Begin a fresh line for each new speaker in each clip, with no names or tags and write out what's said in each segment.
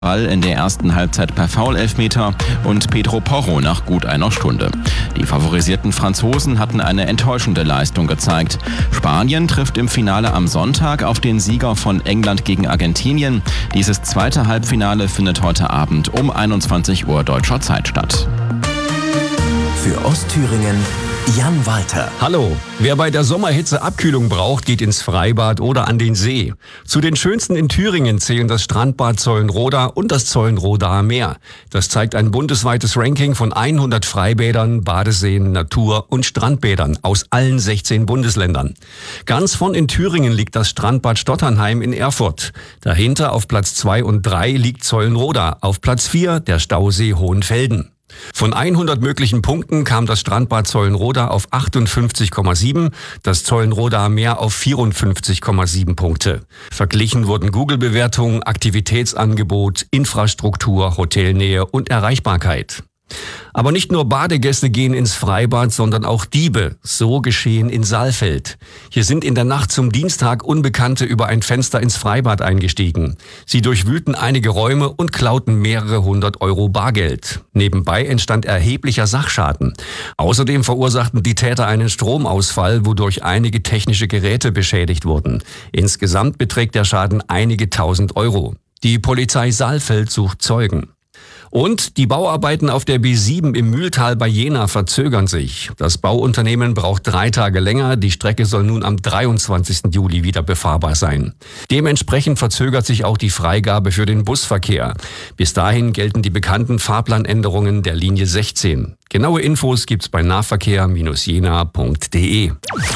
Ball in der ersten Halbzeit per Foul-Elfmeter und Pedro Porro nach gut einer Stunde. Die favorisierten Franzosen hatten eine enttäuschende Leistung gezeigt. Spanien trifft im Finale am Sonntag auf den Sieger von England gegen Argentinien. Dieses zweite Halbfinale findet heute Abend um 21 Uhr deutscher Zeit statt.
Für Ostthüringen Jan Walter.
Hallo, wer bei der Sommerhitze Abkühlung braucht, geht ins Freibad oder an den See. Zu den schönsten in Thüringen zählen das Strandbad Zeulenroda und das Zeulenrodaer Meer. Das zeigt ein bundesweites Ranking von 100 Freibädern, Badeseen, Natur- und Strandbädern aus allen 16 Bundesländern. Ganz vorn in Thüringen liegt das Strandbad Stotternheim in Erfurt. Dahinter auf Platz 2 und 3 liegt Zeulenroda, auf Platz 4 der Stausee Hohenfelden. Von 100 möglichen Punkten kam das Strandbad Zeulenroda auf 58,7, das Zeulenrodaer Meer auf 54,7 Punkte. Verglichen wurden Google-Bewertungen, Aktivitätsangebot, Infrastruktur, Hotelnähe und Erreichbarkeit. Aber nicht nur Badegäste gehen ins Freibad, sondern auch Diebe. So geschehen in Saalfeld. Hier sind in der Nacht zum Dienstag Unbekannte über ein Fenster ins Freibad eingestiegen. Sie durchwühlten einige Räume und klauten mehrere 100 Euro Bargeld. Nebenbei entstand erheblicher Sachschaden. Außerdem verursachten die Täter einen Stromausfall, wodurch einige technische Geräte beschädigt wurden. Insgesamt beträgt der Schaden einige tausend Euro. Die Polizei Saalfeld sucht Zeugen. Und die Bauarbeiten auf der B7 im Mühltal bei Jena verzögern sich. Das Bauunternehmen braucht 3 Tage länger. Die Strecke soll nun am 23. Juli wieder befahrbar sein. Dementsprechend verzögert sich auch die Freigabe für den Busverkehr. Bis dahin gelten die bekannten Fahrplanänderungen der Linie 16. Genaue Infos gibt's bei nahverkehr-jena.de.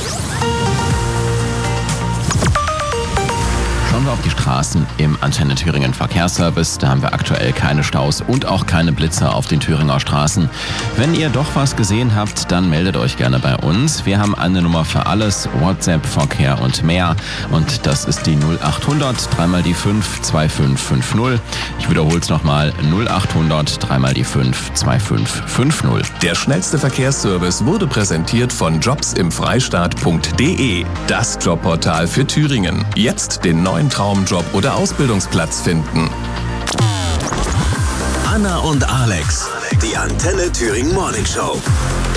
Schauen wir auf die Straßen im Antenne Thüringen Verkehrsservice. Da haben wir aktuell keine Staus und auch keine Blitzer auf den Thüringer Straßen. Wenn ihr doch was gesehen habt, dann meldet euch gerne bei uns. Wir haben eine Nummer für alles, WhatsApp, Verkehr und mehr. Und das ist die 0800 3 die 5 2550. Ich wiederhole es nochmal, 0800 3 die 5 2550.
Der schnellste Verkehrsservice wurde präsentiert von jobsimfreistaat.de. Das Jobportal für Thüringen. Jetzt den neuen Traumjob oder Ausbildungsplatz finden.
Anna und Alex, die Antenne Thüringen Morning Show.